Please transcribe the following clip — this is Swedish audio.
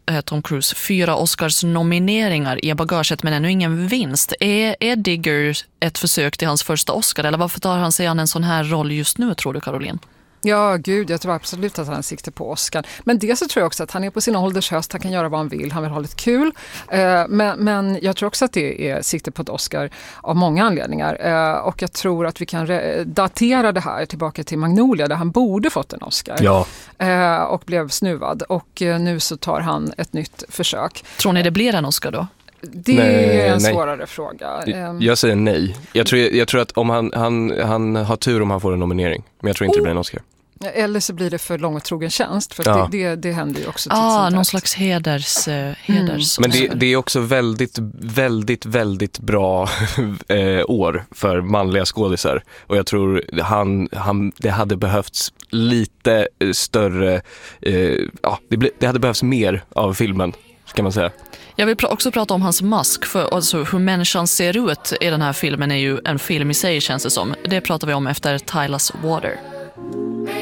Tom Cruise 4 Oscars-nomineringar i bagaget men ännu ingen vinst. Är Digger ett försök till hans första Oscar eller varför tar han sig an en sån här roll just nu, tror du, Caroline? Ja, gud, jag tror absolut att han siktar på Oscar. Men det så tror jag också att han är på sin ålders höst, han kan göra vad han vill, han vill ha lite kul. Men jag tror också att det är sikte på ett Oscar av många anledningar. Och jag tror att vi kan datera det här tillbaka till Magnolia där han borde fått en Oscar. Ja. Och blev snuvad. Och nu så tar han ett nytt försök. Tror ni det blir en Oscar då? Det är en svårare fråga. Jag säger nej. Jag tror att om han har tur om han får en nominering. Men jag tror inte det blir en Oscar. Eller så blir det för lång och trogen tjänst. För det händer ju också. Någon slags heders. Men det är också väldigt, väldigt, väldigt bra år för manliga skådisar. Och jag tror det hade behövts lite större... det hade behövts mer av filmen, kan man säga. Jag vill också prata om hans mask, för alltså, hur människan ser ut i den här filmen är ju en film i sig, känns det som. Det pratar vi om efter Tyla's Water.